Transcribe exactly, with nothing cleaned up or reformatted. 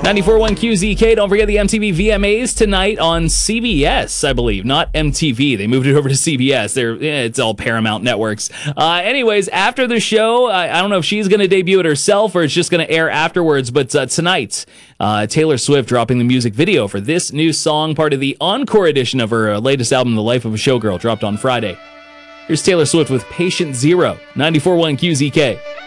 ninety-four point one Q Z K. Don't forget the M T V V M As tonight on C B S, I believe, not M T V. They moved it over to C B S. They're, eh, it's all Paramount Networks. Uh, anyways, after the show, I, I don't know if she's going to debut it herself or it's just going to air afterwards, but uh, tonight, uh, Taylor Swift dropping the music video for this new song, part of the encore edition of her uh, latest album, The Life of a Showgirl, dropped on Friday. Here's Taylor Swift with Patient Zero, ninety-four point one Q Z K.